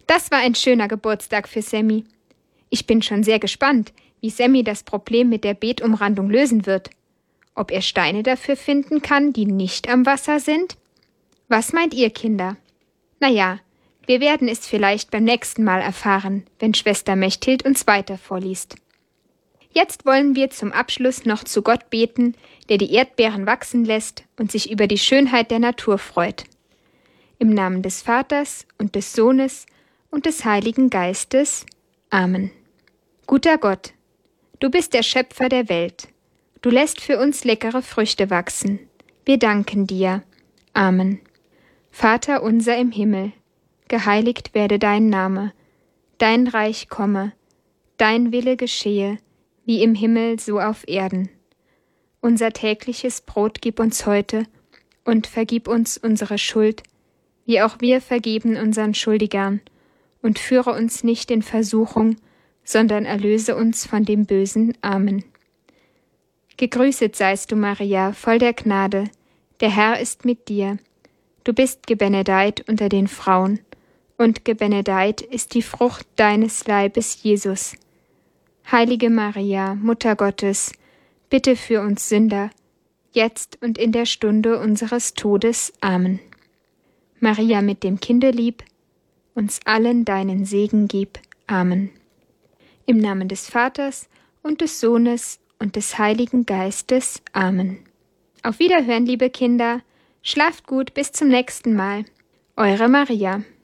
Das war ein schöner Geburtstag für Sammy. Ich bin schon sehr gespannt, wie Sammy das Problem mit der Beetumrandung lösen wird. Ob er Steine dafür finden kann, die nicht am Wasser sind? Was meint ihr, Kinder? Naja, wir werden es vielleicht beim nächsten Mal erfahren, wenn Schwester Mechthild uns weiter vorliest. Jetzt wollen wir zum Abschluss noch zu Gott beten, der die Erdbeeren wachsen lässt und sich über die Schönheit der Natur freut. Im Namen des Vaters und des Sohnes und des Heiligen Geistes. Amen. Guter Gott, du bist der Schöpfer der Welt. Du lässt für uns leckere Früchte wachsen. Wir danken dir. Amen. Vater unser im Himmel, geheiligt werde dein Name. Dein Reich komme. Dein Wille geschehe, wie im Himmel so auf Erden. Unser tägliches Brot gib uns heute und vergib uns unsere Schuld, wie auch wir vergeben unseren Schuldigern, und führe uns nicht in Versuchung, sondern erlöse uns von dem Bösen. Amen. Gegrüßet seist du, Maria, voll der Gnade, der Herr ist mit dir. Du bist gebenedeit unter den Frauen, und gebenedeit ist die Frucht deines Leibes, Jesus. Heilige Maria, Mutter Gottes, bitte für uns Sünder, jetzt und in der Stunde unseres Todes. Amen. Maria mit dem Kinderlieb, uns allen deinen Segen gib. Amen. Im Namen des Vaters und des Sohnes und des Heiligen Geistes. Amen. Auf Wiederhören, liebe Kinder. Schlaft gut, bis zum nächsten Mal. Eure Maria.